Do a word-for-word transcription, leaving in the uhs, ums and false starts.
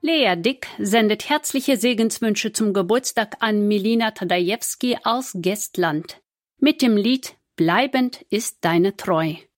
Lea Dick sendet herzliche Segenswünsche zum Geburtstag an Milina Tadajewski aus Gästland mit dem Lied »Bleibend ist deine Treu«.